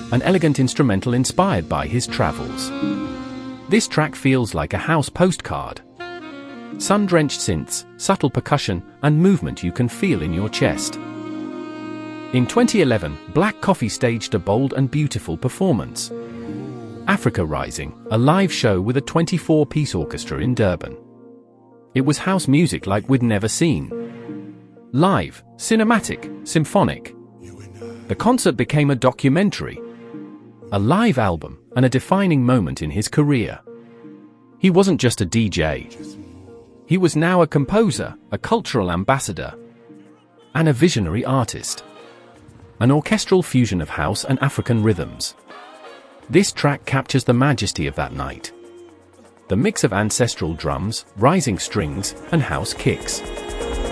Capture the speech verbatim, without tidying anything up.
an elegant instrumental inspired by his travels. This track feels like a house postcard. Sun-drenched synths, subtle percussion, and movement you can feel in your chest. In twenty eleven, Black Coffee staged a bold and beautiful performance. Africa Rising, a live show with a twenty-four piece orchestra in Durban. It was house music like we'd never seen. Live, cinematic, symphonic. The concert became a documentary, a live album, and a defining moment in his career. He wasn't just a D J. He was now a composer, a cultural ambassador, and a visionary artist. An orchestral fusion of house and African rhythms. This track captures the majesty of that night. The mix of ancestral drums, rising strings, and house kicks.